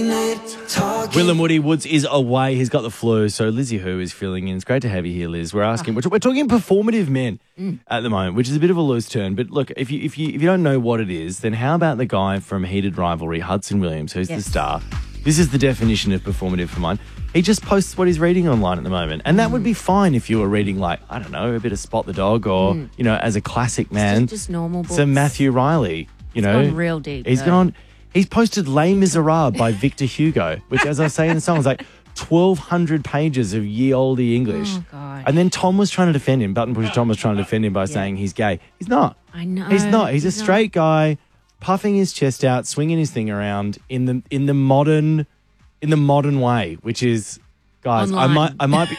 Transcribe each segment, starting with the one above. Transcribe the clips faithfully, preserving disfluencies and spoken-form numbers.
Willem Woody Woods is away. He's got the flu, so Lizzie Who is filling in. It's great to have you here, Liz. We're asking, we're, we're talking performative men mm. at the moment, which is a bit of a loose term. But look, if you if you if you don't know what it is, then how about the guy from Heated Rivalry, Hudson Williams, who's yes. the star? This is the definition of performative for mine. He just posts what he's reading online at the moment, and that mm. would be fine if you were reading, like, I don't know, a bit of Spot the Dog, or mm. you know, as a classic man, just, just normal books. Some Matthew Riley. You know, he's gone real deep. He's though. gone. He's posted Les Miserables by Victor Hugo, which, as I say in the song, is like twelve hundred pages of ye olde English. Oh, God. And then Tom was trying to defend him. Button Pusher Tom was trying to defend him by yeah. saying he's gay. He's not. I know. He's not. He's, he's a straight not. guy, puffing his chest out, swinging his thing around in the in the modern in the modern way, which is, guys, Online. I might I might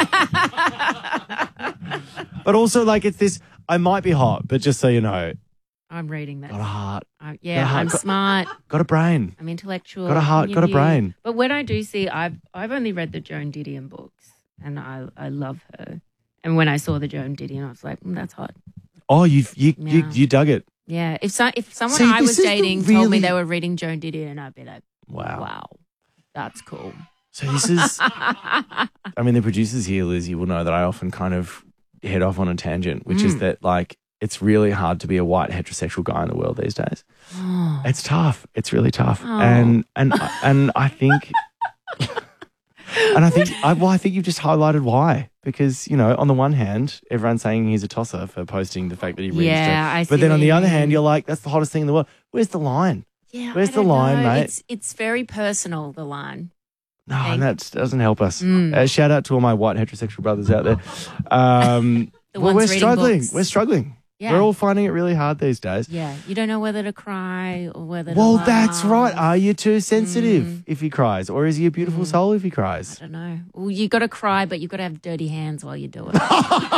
be, but also like it's this. I might be hot, but just so you know. I'm reading that. Got a heart. Uh, yeah, got a heart. I'm got, smart. Got a brain. I'm intellectual. Got a heart. Got a brain. But when I do see, I've I've only read the Joan Didion books, and I I love her. And when I saw the Joan Didion, I was like, mm, that's hot. Oh, you you, yeah. you you dug it. Yeah. If so, if someone see, I was dating really... told me they were reading Joan Didion, I'd be like, wow, wow, that's cool. So this is. I mean, the producers here, Liz, you will know that I often kind of head off on a tangent, which mm. is that like. It's really hard to be a white heterosexual guy in the world these days. Oh. It's tough. It's really tough. Oh. And and and I think and I think I, well, I think you've just highlighted why. Because, you know, on the one hand, everyone's saying he's a tosser for posting the fact that he reads yeah, I see. But then on the other hand, you're like, that's the hottest thing in the world. Where's the line? Yeah, Where's I the don't line, know. mate? It's it's very personal, the line. No, and that doesn't help us. Mm. Uh, shout out to all my white heterosexual brothers out there. Um, the well, ones we're struggling. books. We're struggling. Yeah. We're all finding it really hard these days. Yeah, you don't know whether to cry or whether well, to laugh. that's right. Are you too sensitive mm. if he cries? Or is he a beautiful mm. soul if he cries? I don't know. Well, you got to cry, but you got to have dirty hands while you do it.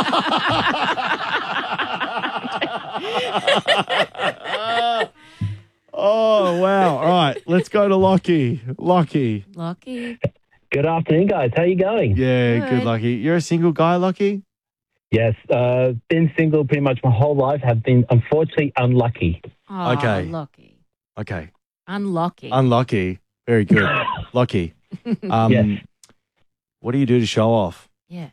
Oh, wow. All right, let's go to Lockie. Lockie. Lockie. Good afternoon, guys. How you going? Yeah, good. good, Lockie. You're a single guy, Lockie? Yes, uh, been single pretty much my whole life. Have been unfortunately unlucky. Oh, okay. Lucky. Okay. Unlucky. Unlucky. Very good. Lucky. Um, yes. What do you do to show off? Yeah.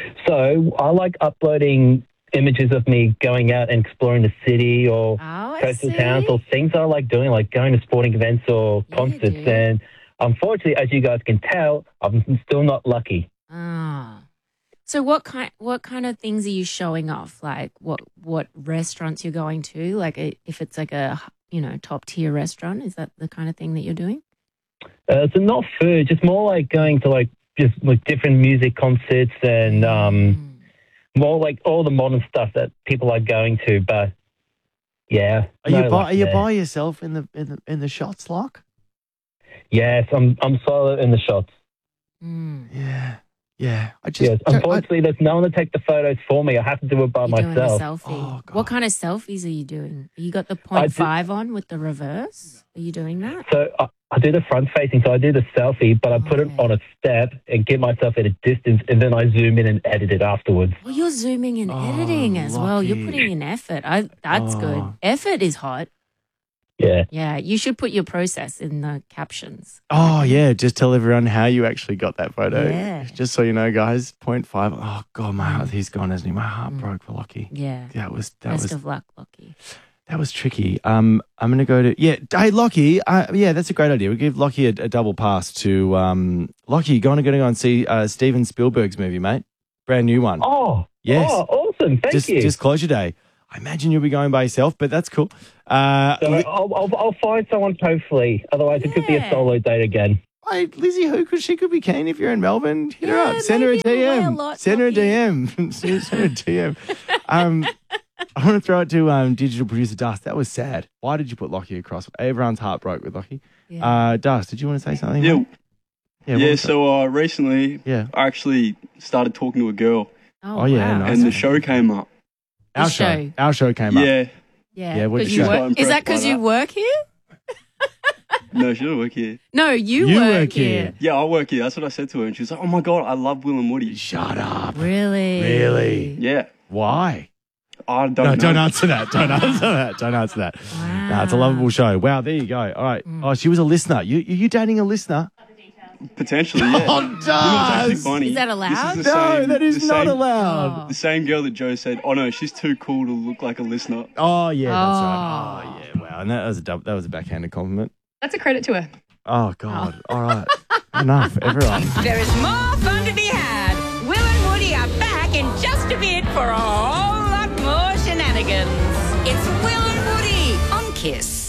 So I like uploading images of me going out and exploring the city or oh, coastal towns or things I like doing, like going to sporting events or yeah, concerts. And unfortunately, as you guys can tell, I'm still not lucky. Ah. So what kind what kind of things are you showing off? Like what what restaurants you're going to? Like a, if it's like a you know top tier restaurant, is that the kind of thing that you're doing? Uh, so not food, just more like going to like just like different music concerts and um, mm. more like all the modern stuff that people are going to. But yeah, are no you by, are you there. by yourself in the in the in the shots, Lock? Yes, I'm I'm solo in the shots. Mm. Yeah. Yeah, I just yes. Unfortunately, I, there's no one to take the photos for me. I have to do it by you're myself. Doing a selfie. Oh, what kind of selfies are you doing? You got the point five on with the reverse? Are you doing that? So I, I do the front facing. So I do the selfie, but I put okay. it on a step and get myself at a distance, and then I zoom in and edit it afterwards. Well, you're zooming and oh, editing as lucky. well. You're putting in effort. I, that's oh. good. Effort is hot. Yeah. Yeah, you should put your process in the captions. Oh, yeah, just tell everyone how you actually got that photo. Yeah. Just so you know, guys, point five. Oh, God, my heart, he's gone, hasn't he? My heart Mm. broke for Lockie. Yeah. That was, that Best was, of luck, Lockie. that was tricky. Um, I'm going to go to, yeah, hey, Lockie, uh, yeah, that's a great idea. We'll give Lockie a, a double pass to, um, Lockie, going to go and see uh, Steven Spielberg's movie, mate. Brand new one. Oh, yes. Oh, awesome. Thank just, you. Just closure day. I imagine you'll be going by yourself, but that's cool. Uh, so I'll, I'll, I'll find someone, hopefully. Otherwise, it could be a Yeah. solo date again. Hey, Lizzie, who could she could be keen if you're in Melbourne? Hit her Yeah, up. Send her a maybe D away a M. lot, Send her a Lockie. D M. Send her a D M. Um, I want to throw it to um, digital producer Dust. That was sad. Why did you put Lockie across? Everyone's heart broke with Lockie. Yeah. Uh, Dust, did you want to say something? Yeah. mate? Yeah. what Yeah, was that? so uh, recently Yeah. I actually started talking to a girl Oh, Oh, yeah, wow. nice. and the show came up. our the show. show. Our show came up. Yeah. Yeah. Yeah, what 'Cause did you you say? work, Quite is that impressed by because you that. work here? No, she doesn't work here. No, you, You work, work here. here. Yeah, I work here. That's what I said to her. And she was like, oh my God, I love Will and Woody. Shut up. Really? Really? Yeah. Why? I don't No, know. don't answer that. Don't answer that. Don't answer that. Wow. No, it's a lovable show. Wow, there you go. All right. Oh, she was a listener. You, are you dating a listener? Potentially, yeah. Oh, You know what's actually does. funny? Is that allowed? This is the No, same, that is the not same, allowed. The same girl that Joe said, oh no, she's too cool to look like a listener. Oh, yeah, that's right. Oh, yeah, wow. And that was a dub- that was a backhanded compliment. That's a credit to her. Oh, God. All right. Enough, everyone. There is more fun to be had. Will and Woody are back in just a bit for a whole lot more shenanigans. It's Will and Woody on Kiss.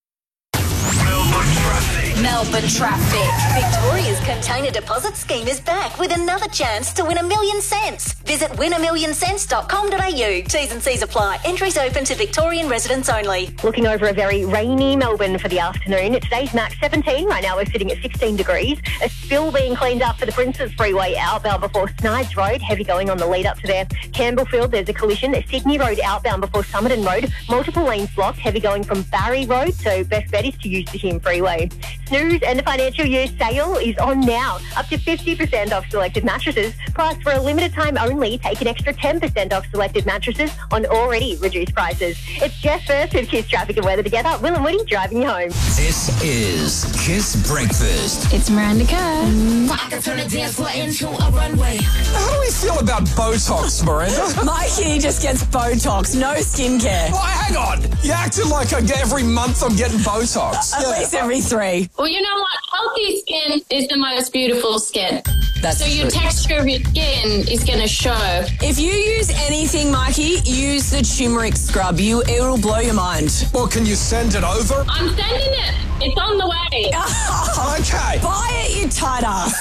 Melbourne traffic. Melbourne traffic. Victoria's container deposit scheme is back with another chance to win a million cents. Visit win a million cents dot com dot a u. T's and C's apply. Entries open to Victorian residents only. Looking over a very rainy Melbourne for the afternoon. Today's max seventeen. Right now we're sitting at sixteen degrees. A spill being cleaned up for the Princes Freeway outbound before Snides Road. Heavy going on the lead up to there. Campbellfield, there's a collision. Sydney Road outbound before Somerton Road. Multiple lanes blocked. Heavy going from Barry Road. So best bet is to use the Hume Freeway. Snooze and the financial year sale is on now. Up to fifty percent off selected mattresses. Price for a limited time only. Take an extra ten percent off selected mattresses on already reduced prices. It's Jeff first with Kiss Traffic and Weather together. Will and Woody driving you home. This is Kiss Breakfast. It's Miranda Kerr. I can turn a dance floor into a runway. How do we feel about Botox, Miranda? Mikey just gets Botox, no skincare. Oh, hang on. You acted like I get every month I'm getting Botox. At yeah. least every three. Well, you know what? Healthy skin is the most beautiful skin. That's so your true. texture of your skin is going to show. If you use anything, Mikey, use the turmeric scrub. You, it'll blow your mind. Well, can you send it over? I'm sending it. It's on the way. Okay. Buy it, you tight ass.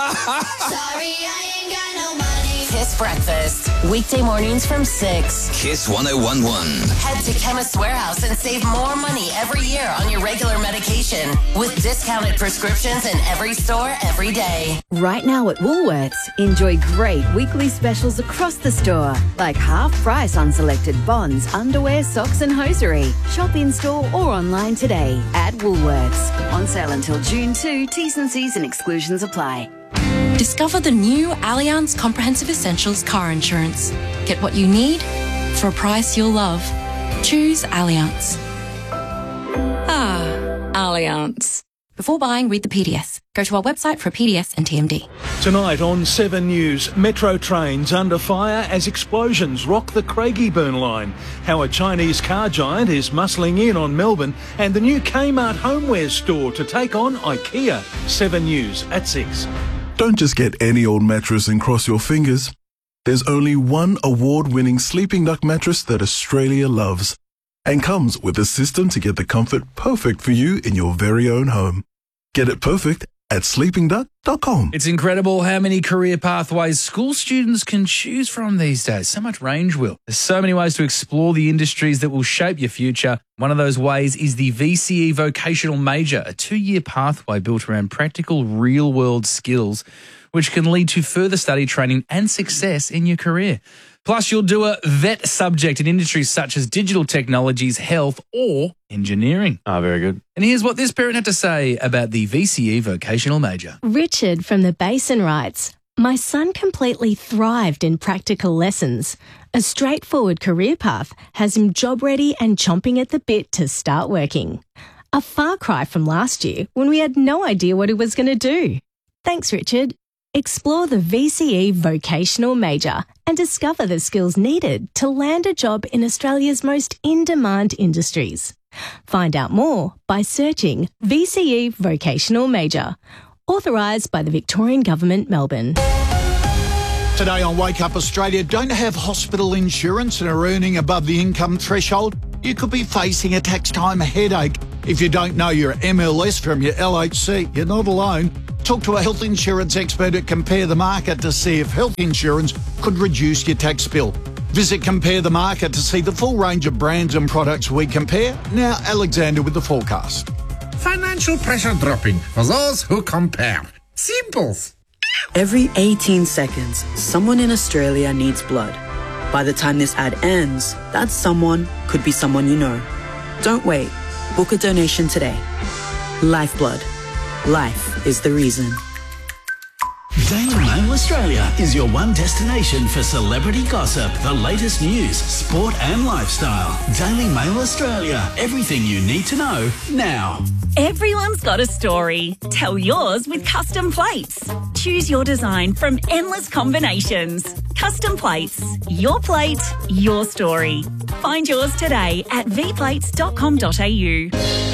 Sorry, I ain't got no money. Kiss Breakfast. Weekday mornings from six. Kiss one oh one one. Head to Chemist Warehouse and save more money every year on your regular medication with discounted prescriptions in every store every day. Right now at Woolworths, enjoy great weekly specials across the store, like half price on selected bonds, underwear, socks and hosiery. Shop in store or online today at Woolworths. On sale until June second, T's and C's and exclusions apply. Discover the new Allianz Comprehensive Essentials car insurance. Get what you need for a price you'll love. Choose Allianz. Ah, Allianz. Before buying, read the P D S. Go to our website for a P D S and T M D. Tonight on Seven News, metro trains under fire as explosions rock the Craigieburn line. How a Chinese car giant is muscling in on Melbourne, and the new Kmart homewares store to take on IKEA. Seven News at six. Don't just get any old mattress and cross your fingers. There's only one award-winning Sleeping Duck mattress that Australia loves, and comes with a system to get the comfort perfect for you in your very own home. Get it perfect at sleeping duck dot com. It's incredible how many career pathways school students can choose from these days. So much range, Will. There's so many ways to explore the industries that will shape your future. One of those ways is the V C E Vocational Major, a two-year pathway built around practical, real-world skills, which can lead to further study, training and success in your career. Plus, you'll do a vet subject in industries such as digital technologies, health or engineering. Ah, very good. And here's what this parent had to say about the V C E Vocational Major. Richard from the Basin writes, my son completely thrived in practical lessons. A straightforward career path has him job ready and chomping at the bit to start working. A far cry from last year when we had no idea what he was going to do. Thanks, Richard. Explore the V C E Vocational Major and discover the skills needed to land a job in Australia's most in-demand industries. Find out more by searching V C E Vocational Major. Authorised by the Victorian Government, Melbourne. Today on Wake Up Australia, don't have hospital insurance and are earning above the income threshold? You could be facing a tax time headache. If you don't know your M L S from your L H C, you're not alone. Talk to a health insurance expert at Compare the Market to see if health insurance could reduce your tax bill. Visit Compare the Market to see the full range of brands and products we compare. Now, Alexander with the forecast. Financial pressure dropping for those who compare. Simple. Every eighteen seconds, someone in Australia needs blood. By the time this ad ends, that someone could be someone you know. Don't wait. Book a donation today. Lifeblood. Life is the reason. Daily Mail Australia is your one destination for celebrity gossip, the latest news, sport and lifestyle. Daily Mail Australia. Everything you need to know now. Everyone's got a story. Tell yours with Custom Plates. Choose your design from endless combinations. Custom Plates. Your plate, your story. Find yours today at v plates dot com dot a u.